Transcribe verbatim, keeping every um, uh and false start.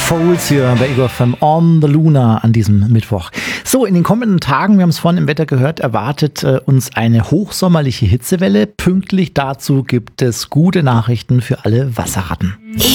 Foles hier bei Ego F M on the Luna an diesem Mittwoch. So, in den kommenden Tagen, wir haben es vorhin im Wetter gehört, erwartet äh, uns eine hochsommerliche Hitzewelle. Pünktlich dazu gibt es gute Nachrichten für alle Wasserratten.